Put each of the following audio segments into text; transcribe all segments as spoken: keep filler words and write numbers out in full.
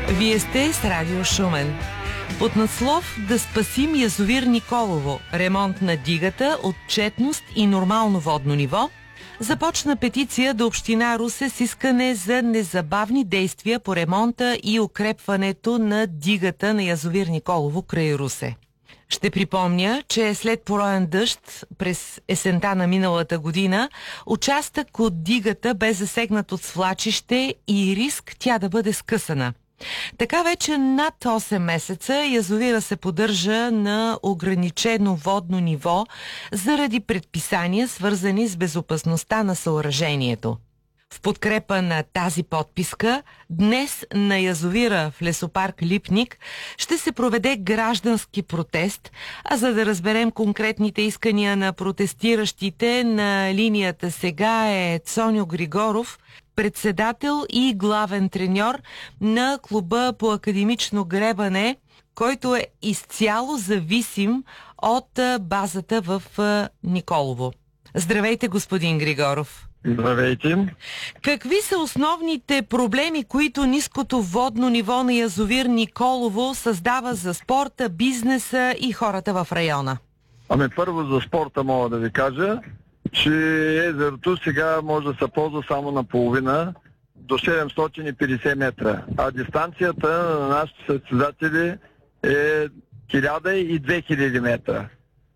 Вие сте с Радио Шумен. Под надслов "Да спасим язовир Николово", ремонт на дигата, отчетност и нормално водно ниво, започна петиция до община Русе с искане за незабавни действия по ремонта и укрепването на дигата на язовир Николово край Русе. Ще припомня, че след пороен дъжд през есента на миналата година, участък от дигата бе засегнат от свлачище и риск тя да бъде скъсана. Така вече над осем месеца язовира се поддържа на ограничено водно ниво заради предписания, свързани с безопасността на съоръжението. В подкрепа на тази подписка, днес на язовира в лесопарк Липник ще се проведе граждански протест, а за да разберем конкретните искания на протестиращите, на линията сега е Цоньо Григоров, председател и главен треньор на клуба по академично гребане, който е изцяло зависим от базата в Николово. Здравейте, господин Григоров! Здравейте! Какви са основните проблеми, които ниското водно ниво на язовир Николово създава за спорта, бизнеса и хората в района? Ами първо за спорта мога да ви кажа, че езерото сега може да се ползва само наполовина до седемстотин и петдесет метра, а дистанцията на нашите състезатели е хиляда и две хиляди метра.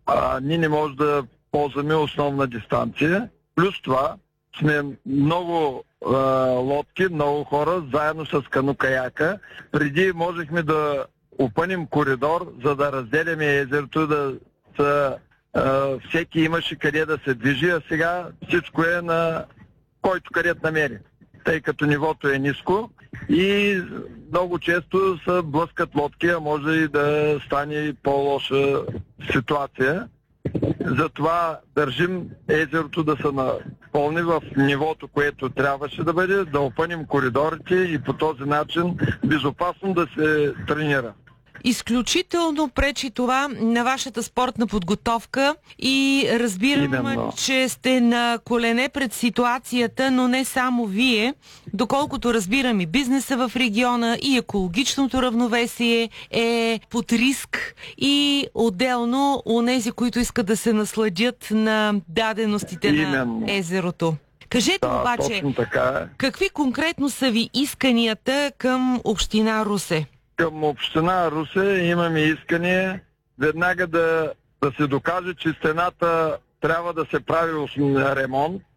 А ние не можем да ползваме основна дистанция. Плюс това сме много а, лодки, много хора, заедно с канукаяка. Преди можехме да опънем коридор, за да разделяме езерото, да са, а, всеки имаше къде да се движи, а сега всичко е на който където намери, тъй като нивото е ниско и много често се блъскат лодки, а може и да стане по-лоша ситуация. Затова държим езерото да се напълни в нивото, което трябваше да бъде, да опънем коридорите и по този начин безопасно да се тренира. Изключително пречи това на вашата спортна подготовка и разбирам, Именно. че сте на колене пред ситуацията, но не само вие. Доколкото разбирам, и бизнеса в региона, и екологичното равновесие е под риск, и отделно онези, които искат да се насладят на даденостите Именно. на езерото. Кажете да, обаче, така е. какви конкретно са ви исканията към община Русе? Към община Русе имаме искане веднага да, да се докаже, че стената трябва да се прави ремонт,